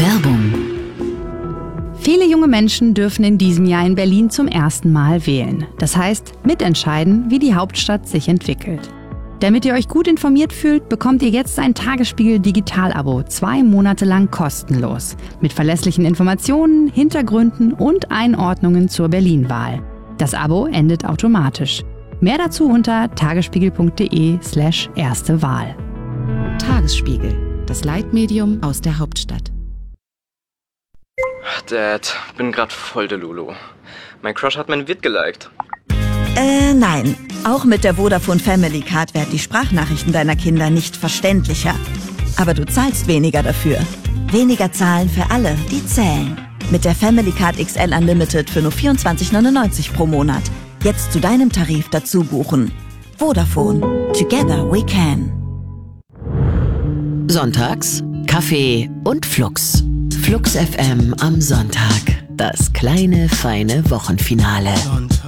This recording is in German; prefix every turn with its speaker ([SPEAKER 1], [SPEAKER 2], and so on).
[SPEAKER 1] Werbung. Viele junge Menschen dürfen in diesem Jahr in Berlin zum ersten Mal wählen. Das heißt, mitentscheiden, wie die Hauptstadt sich entwickelt. Damit ihr euch gut informiert fühlt, bekommt ihr jetzt ein Tagesspiegel Digital-Abo 2 Monate lang kostenlos. Mit verlässlichen Informationen, Hintergründen und Einordnungen zur Berlin-Wahl. Das Abo endet automatisch. Mehr dazu unter tagesspiegel.de/erste Wahl.
[SPEAKER 2] Tagesspiegel, das Leitmedium aus der Hauptstadt.
[SPEAKER 3] Dad, bin grad voll der Lulu. Mein Crush hat mein Vid geliked.
[SPEAKER 4] Nein. Auch mit der Vodafone Family Card werden die Sprachnachrichten deiner Kinder nicht verständlicher. Aber du zahlst weniger dafür. Weniger zahlen für alle, die zählen. Mit der Family Card XL Unlimited für nur 24,99 pro Monat. Jetzt zu deinem Tarif dazu buchen. Vodafone. Together we can.
[SPEAKER 2] Sonntags Kaffee und Flux. Flux FM am Sonntag. Das kleine, feine Wochenfinale.